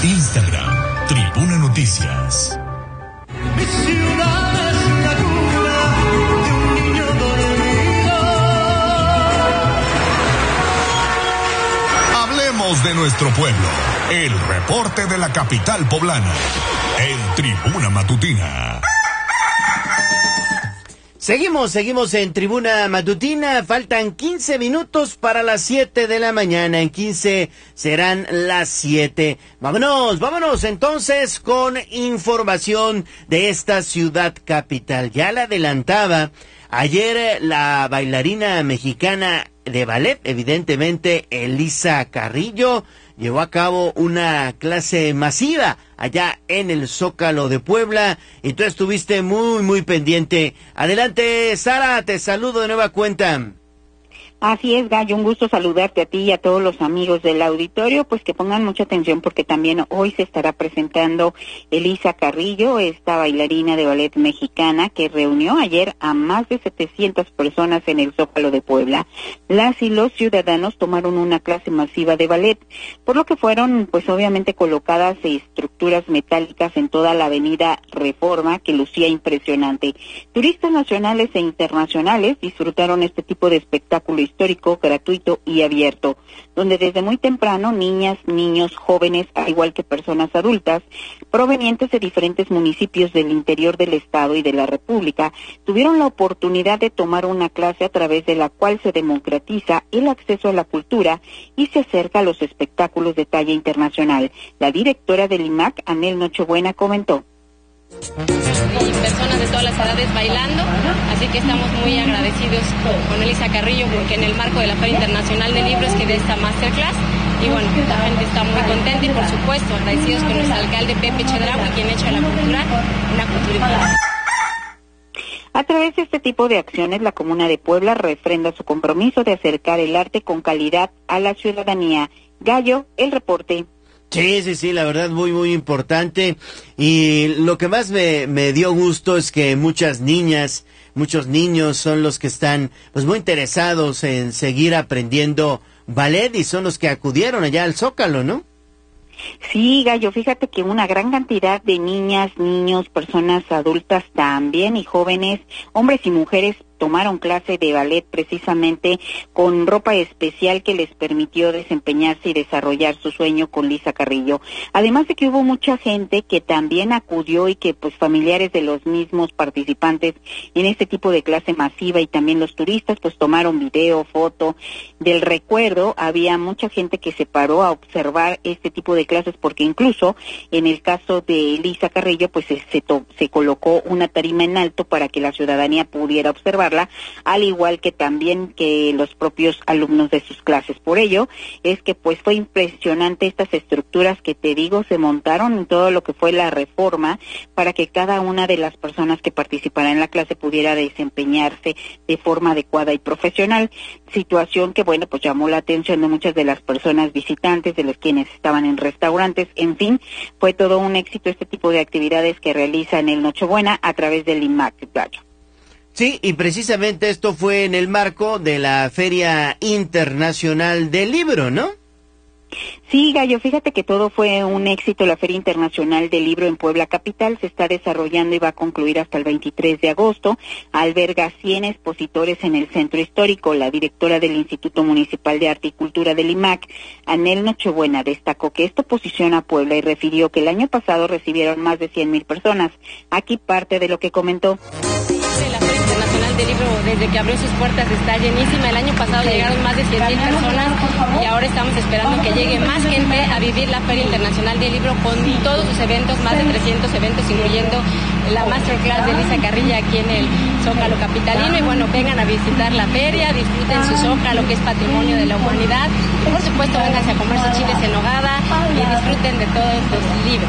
Instagram, Tribuna Noticias. Mi ciudad es la cuna de un niño dormido. Hablemos de nuestro pueblo. El reporte de la capital poblana. En Tribuna Matutina. Seguimos en Tribuna Matutina. Faltan 15 minutos para las 7 de la mañana. En 15 serán las 7. Vámonos entonces con información de esta ciudad capital. Ya la adelantaba ayer la bailarina mexicana de ballet, evidentemente Elisa Carrillo, llevó a cabo una clase masiva allá en el Zócalo de Puebla, y tú estuviste muy pendiente. Adelante, Sara, te saludo de nueva cuenta. Así es, Gallo, un gusto saludarte a ti y a todos los amigos del auditorio, pues que pongan mucha atención porque también hoy se estará presentando Elisa Carrillo, esta bailarina de ballet mexicana que reunió ayer a más de 700 personas en el Zócalo de Puebla. Las y los ciudadanos tomaron una clase masiva de ballet, por lo que fueron pues obviamente colocadas estructuras metálicas en toda la avenida Reforma, que lucía impresionante. Turistas nacionales e internacionales disfrutaron este tipo de espectáculo histórico, gratuito y abierto, donde desde muy temprano niñas, niños, jóvenes, al igual que personas adultas, provenientes de diferentes municipios del interior del estado y de la República, tuvieron la oportunidad de tomar una clase a través de la cual se democratiza el acceso a la cultura y se acerca a los espectáculos de talla internacional. La directora del IMAC, Anel Nochebuena, comentó. Y personas de todas las edades bailando, así que estamos muy agradecidos con Elisa Carrillo porque en el marco de la Feria Internacional del Libro es que de esta masterclass, y bueno, la gente está muy contenta y por supuesto agradecidos con nuestro alcalde Pepe Chedraui, quien ha hecho de la cultura una cultura importante. A través de este tipo de acciones, la Comuna de Puebla refrenda su compromiso de acercar el arte con calidad a la ciudadanía. Gallo, el reporte. Sí, la verdad muy importante, y lo que más me dio gusto es que muchas niñas, muchos niños son los que están pues muy interesados en seguir aprendiendo ballet y son los que acudieron allá al Zócalo, ¿no? Sí, Gallo, fíjate que una gran cantidad de niñas, niños, personas adultas también y jóvenes, hombres y mujeres tomaron clase de ballet precisamente con ropa especial que les permitió desempeñarse y desarrollar su sueño con Elisa Carrillo. Además de que hubo mucha gente que también acudió y que pues familiares de los mismos participantes en este tipo de clase masiva y también los turistas pues tomaron video, foto del recuerdo. Había mucha gente que se paró a observar este tipo de clases porque incluso en el caso de Elisa Carrillo pues se colocó una tarima en alto para que la ciudadanía pudiera observar, al igual que también que los propios alumnos de sus clases. Por ello es que pues fue impresionante estas estructuras que te digo se montaron en todo lo que fue la Reforma para que cada una de las personas que participaran en la clase pudiera desempeñarse de forma adecuada y profesional, situación que bueno pues llamó la atención de muchas de las personas visitantes, de los quienes estaban en restaurantes. En fin, fue todo un éxito este tipo de actividades que realiza en el Nochebuena a través del IMAC. Sí, y precisamente esto fue en el marco de la Feria Internacional del Libro, ¿no? Sí, Gallo, fíjate que todo fue un éxito. La Feria Internacional del Libro en Puebla Capital se está desarrollando y va a concluir hasta el 23 de agosto. Alberga 100 expositores en el centro histórico. La directora del Instituto Municipal de Arte y Cultura del IMAC, Anel Nochebuena, destacó que esto posiciona a Puebla y refirió que el año pasado recibieron más de 100,000 personas. Aquí parte de lo que comentó. La Feria Internacional del Libro, desde que abrió sus puertas, está llenísima. El año pasado llegaron más de 100,000 personas y ahora estamos esperando que llegue más gente a vivir la Feria Internacional del Libro con todos sus eventos, más de 300 eventos, incluyendo la masterclass de Elisa Carrillo aquí en el Zócalo capitalino. Y bueno, vengan a visitar la feria, disfruten su Zócalo, que es patrimonio de la humanidad. Y por supuesto, vénganse a comer sus chiles en nogada y disfruten de todos los libros.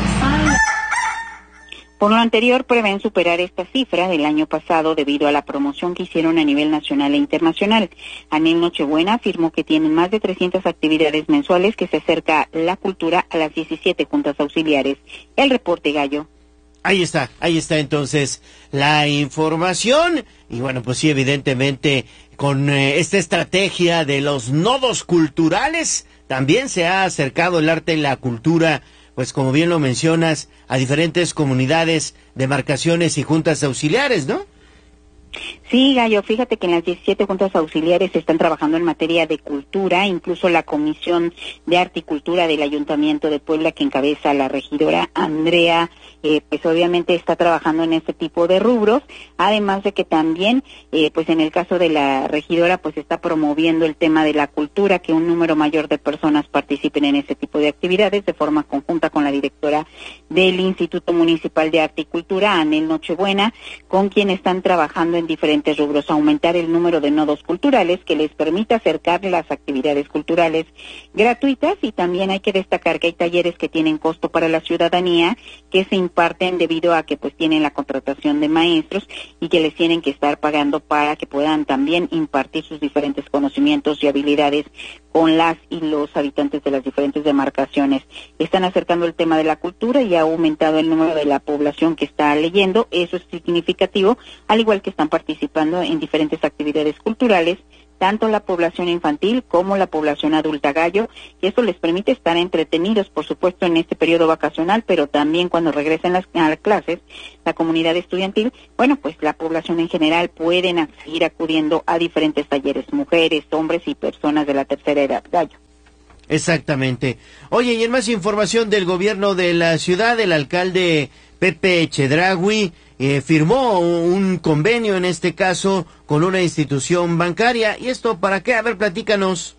Por lo anterior, prevén superar esta cifra del año pasado debido a la promoción que hicieron a nivel nacional e internacional. Anel Nochebuena afirmó que tienen más de 300 actividades mensuales que se acerca la cultura a las 17 juntas auxiliares. El reporte, Gallo. Ahí está entonces la información. Y bueno, pues sí, evidentemente con esta estrategia de los nodos culturales también se ha acercado el arte y la cultura pues como bien lo mencionas, a diferentes comunidades, demarcaciones y juntas auxiliares, ¿no? Sí, Gallo, fíjate que en las 17 juntas auxiliares se están trabajando en materia de cultura, incluso la Comisión de Arte y Cultura del Ayuntamiento de Puebla, que encabeza la regidora Andrea, pues obviamente está trabajando en este tipo de rubros, además de que también, pues en el caso de la regidora, pues está promoviendo el tema de la cultura, que un número mayor de personas participen en este tipo de actividades de forma conjunta con la directora del Instituto Municipal de Arte y Cultura, Anel Nochebuena, con quien están trabajando en diferentes rubros, aumentar el número de nodos culturales que les permita acercar las actividades culturales gratuitas, y también hay que destacar que hay talleres que tienen costo para la ciudadanía, que se imparten debido a que pues tienen la contratación de maestros y que les tienen que estar pagando para que puedan también impartir sus diferentes conocimientos y habilidades con las y los habitantes de las diferentes demarcaciones. Están acercando el tema de la cultura y ha aumentado el número de la población que está leyendo, eso es significativo, al igual que están participando en diferentes actividades culturales, tanto la población infantil como la población adulta, Gallo, y esto les permite estar entretenidos, por supuesto, en este periodo vacacional, pero también cuando regresen a las clases, la comunidad estudiantil, bueno, pues la población en general pueden seguir acudiendo a diferentes talleres, mujeres, hombres y personas de la tercera edad, Gallo. Exactamente. Oye, y en más información del gobierno de la ciudad, el alcalde Pepe Chedraui firmó un convenio, en este caso, con una institución bancaria. ¿Y esto para qué? A ver, platícanos.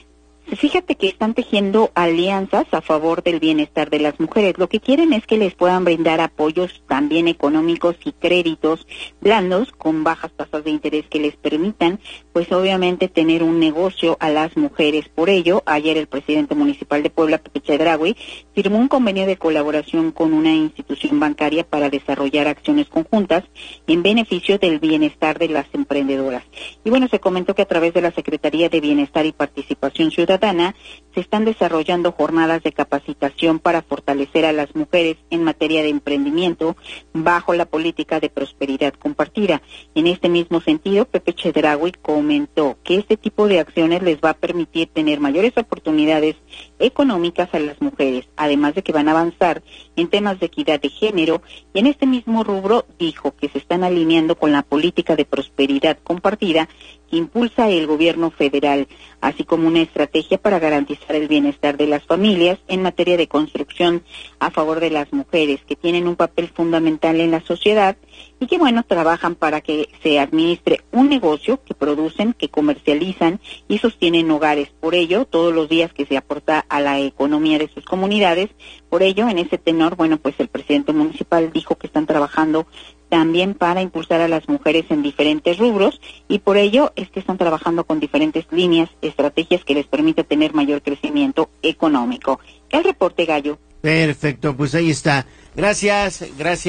Fíjate que están tejiendo alianzas a favor del bienestar de las mujeres. Lo que quieren es que les puedan brindar apoyos también económicos y créditos blandos con bajas tasas de interés que les permitan, pues obviamente, tener un negocio a las mujeres. Por ello, ayer el presidente municipal de Puebla, Pepe Chedraui, firmó un convenio de colaboración con una institución bancaria para desarrollar acciones conjuntas en beneficio del bienestar de las emprendedoras. Y bueno, se comentó que a través de la Secretaría de Bienestar y Participación Ciudadana se están desarrollando jornadas de capacitación para fortalecer a las mujeres en materia de emprendimiento bajo la política de prosperidad compartida. En este mismo sentido, Pepe Chedraui comentó que este tipo de acciones les va a permitir tener mayores oportunidades económicas a las mujeres, además de que van a avanzar en temas de equidad de género, y en este mismo rubro dijo que se están alineando con la política de prosperidad compartida que impulsa el gobierno federal, así como una estrategia para garantizar el bienestar de las familias en materia de construcción a favor de las mujeres, que tienen un papel fundamental en la sociedad y que, bueno, trabajan para que se administre un negocio, que producen, que comercializan y sostienen hogares. Por ello, todos los días que se aporta a la economía de sus comunidades. Por ello, en ese tenor, bueno, pues el presidente municipal dijo que están trabajando también para impulsar a las mujeres en diferentes rubros, y por ello es que están trabajando con diferentes líneas, estrategias que les permite tener mayor crecimiento económico. El reporte, Gallo. Perfecto, pues ahí está. Gracias,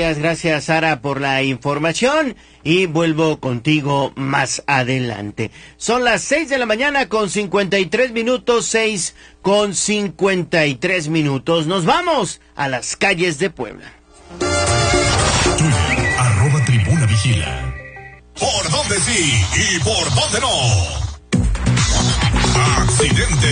Sara, por la información, y vuelvo contigo más adelante. Son las 6 de la mañana con 53 minutos, 6 con 53 minutos. Nos vamos a las calles de Puebla. @Tribuna Vigila. ¿Por dónde sí y por dónde no? Accidente.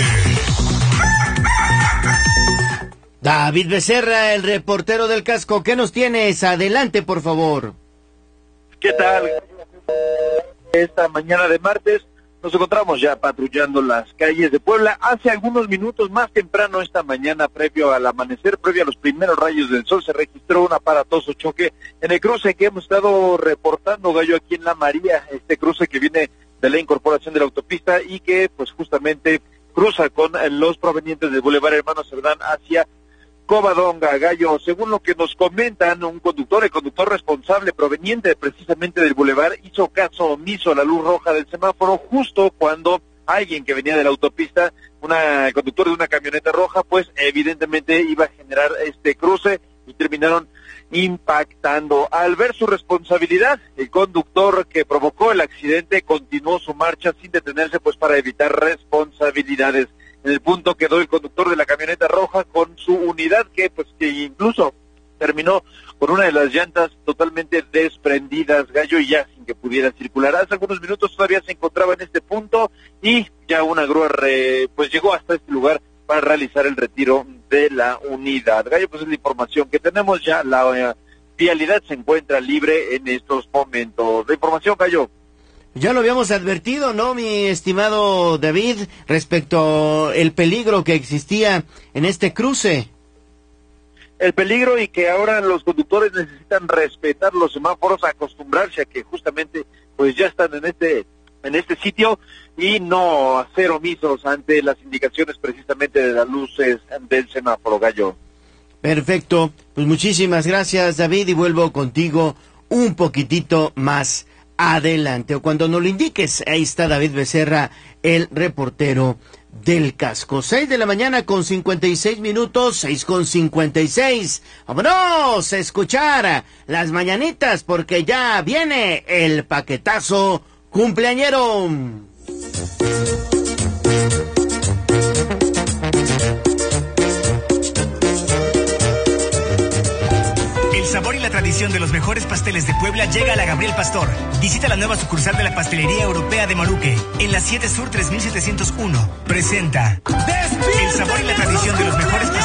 David Becerra, el reportero del casco, ¿qué nos tienes? Adelante, por favor. ¿Qué tal? Esta mañana de martes nos encontramos ya patrullando las calles de Puebla. Hace algunos minutos, más temprano esta mañana, previo al amanecer, previo a los primeros rayos del sol, se registró un aparatoso choque en el cruce que hemos estado reportando, Gallo, aquí en La María, este cruce que viene de la incorporación de la autopista y que pues justamente cruza con los provenientes del Boulevard Hermano Cerdán hacia Covadonga, Gallo. Según lo que nos comentan, el conductor responsable proveniente precisamente del bulevar, hizo caso omiso a la luz roja del semáforo justo cuando alguien que venía de la autopista, el conductor de una camioneta roja, pues evidentemente iba a generar este cruce y terminaron impactando. Al ver su responsabilidad, el conductor que provocó el accidente continuó su marcha sin detenerse, pues para evitar responsabilidades. En el punto quedó el conductor de la camioneta roja con su unidad que incluso terminó con una de las llantas totalmente desprendidas, Gallo, y ya sin que pudiera circular. Hace algunos minutos todavía se encontraba en este punto y ya una grúa llegó hasta este lugar para realizar el retiro de la unidad. Gallo, pues es la información que tenemos ya. La vialidad se encuentra libre en estos momentos. La información, Gallo. Ya lo habíamos advertido, ¿no, mi estimado David, respecto al peligro que existía en este cruce? El peligro y que ahora los conductores necesitan respetar los semáforos, acostumbrarse a que justamente pues ya están en este sitio y no hacer omisos ante las indicaciones precisamente de las luces del semáforo, Gallo. Perfecto, pues muchísimas gracias, David, y vuelvo contigo un poquitito más adelante, o cuando nos lo indiques. Ahí está David Becerra, el reportero del casco. 6 de la mañana con 56 minutos, 6:56. Vámonos a escuchar las mañanitas porque ya viene el paquetazo cumpleañero. El sabor y la tradición de los mejores pasteles de Puebla llega a la Gabriel Pastor. Visita la nueva sucursal de la Pastelería Europea de Moruque, en la 7 Sur 3701. Presenta el sabor y la tradición de los mejores pasteles